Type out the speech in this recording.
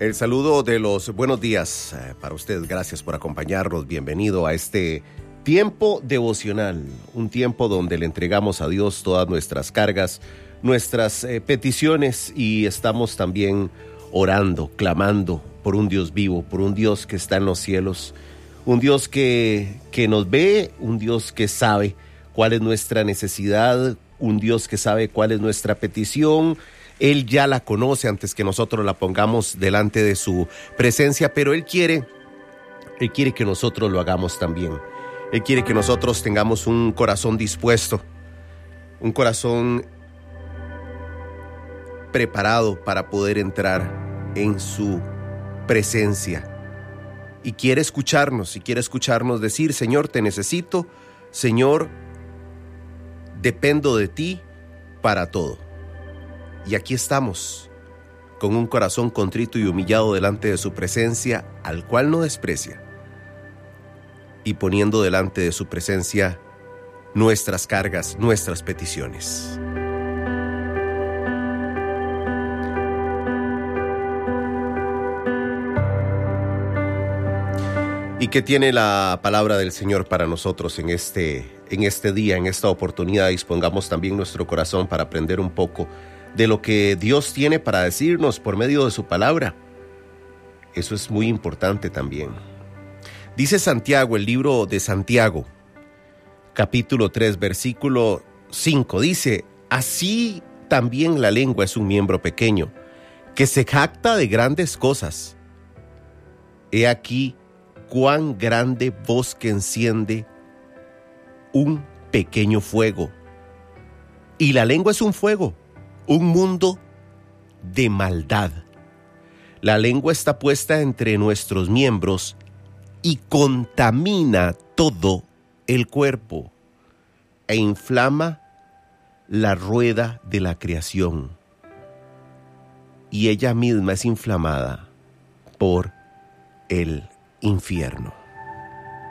El saludo de los buenos días para usted. Gracias por acompañarnos. Bienvenido a este tiempo devocional, un tiempo donde le entregamos a Dios todas nuestras cargas, nuestras peticiones, y estamos también orando, clamando por un Dios vivo, por un Dios que está en los cielos, un Dios que nos ve, un Dios que sabe cuál es nuestra necesidad, un Dios que sabe cuál es nuestra petición. Él ya la conoce antes que nosotros la pongamos delante de su presencia, pero Él quiere que nosotros lo hagamos también. Él quiere que nosotros tengamos un corazón dispuesto, un corazón preparado para poder entrar en su presencia. Y quiere escucharnos decir: Señor, te necesito, Señor, dependo de ti para todo. Y aquí estamos, con un corazón contrito y humillado delante de su presencia, al cual no desprecia, y poniendo delante de su presencia nuestras cargas, nuestras peticiones. ¿Y qué tiene la palabra del Señor para nosotros en este día, en esta oportunidad? Dispongamos también nuestro corazón para aprender un poco de lo que Dios tiene para decirnos por medio de su palabra. Eso es muy importante también. Dice Santiago, el libro de Santiago, capítulo 3, versículo 5, dice: así también la lengua es un miembro pequeño, que se jacta de grandes cosas. He aquí cuán grande bosque enciende un pequeño fuego. Y la lengua es un fuego, un mundo de maldad. La lengua está puesta entre nuestros miembros y contamina todo el cuerpo e inflama la rueda de la creación. Y ella misma es inflamada por el infierno.